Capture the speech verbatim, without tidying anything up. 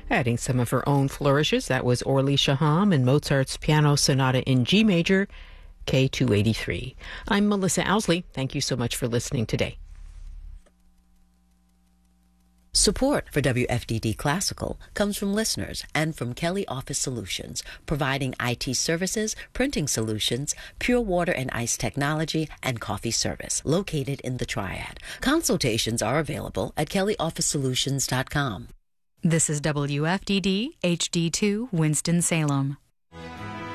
Adding some of her own flourishes, that was Orly Shaham and Mozart's Piano Sonata in G Major, K two eighty-three. I'm Melissa Owsley. Thank you so much for listening today. Support for W F D D Classical comes from listeners and from Kelly Office Solutions, providing I T services, printing solutions, pure water and ice technology, and coffee service, located in the Triad. Consultations are available at kelly office solutions dot com. This is W F D D H D two Winston-Salem.